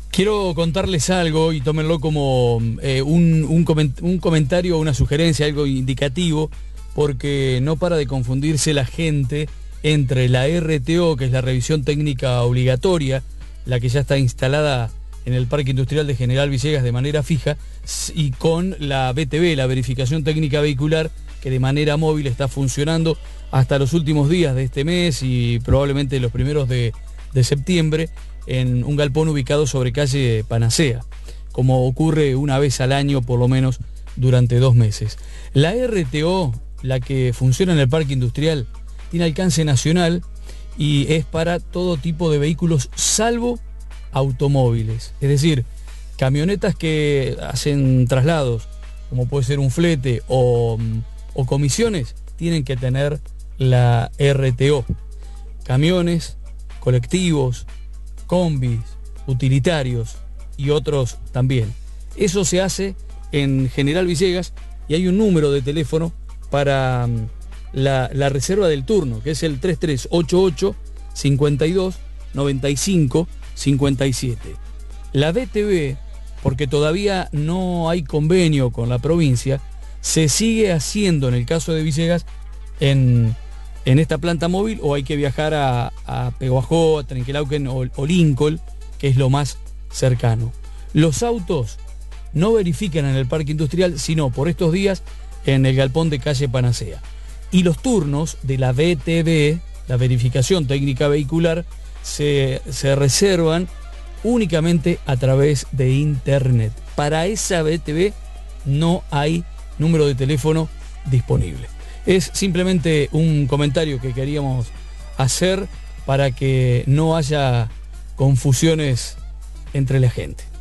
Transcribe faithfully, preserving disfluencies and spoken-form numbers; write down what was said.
Quiero contarles algo y tómenlo como eh, un, un, coment un comentario o una sugerencia, algo indicativo, porque no para de confundirse la gente entre la R T O, que es la revisión técnica obligatoria, la que ya está instalada en el Parque Industrial de General Villegas de manera fija, y con la B T V, la verificación técnica vehicular, que de manera móvil está funcionando hasta los últimos días de este mes y probablemente los primeros de, de septiembre, en un galpón ubicado sobre calle Panacea, como ocurre una vez al año por lo menos durante dos meses. La R T O, la que funciona en el Parque Industrial, tiene alcance nacional y es para todo tipo de vehículos salvo automóviles, es decir, camionetas que hacen traslados, como puede ser un flete o, o comisiones, tienen que tener la R T O. Camiones, colectivos, combis, utilitarios y otros también. Eso se hace en General Villegas y hay un número de teléfono para la, la reserva del turno, que es el tres tres ocho ocho, cincuenta y dos, noventa y cinco, cincuenta y siete. La B T V, porque todavía no hay convenio con la provincia, se sigue haciendo en el caso de Villegas en, en esta planta móvil, o hay que viajar a, a Peguajó, a Trenquelauquen o, o Lincoln, que es lo más cercano. Los autos no verifican en el Parque Industrial, sino por estos días en el galpón de calle Panacea. Y los turnos de la B T V, la verificación técnica vehicular, se, se reservan únicamente a través de internet. Para esa B T V no hay número de teléfono disponible. Es simplemente un comentario que queríamos hacer para que no haya confusiones entre la gente.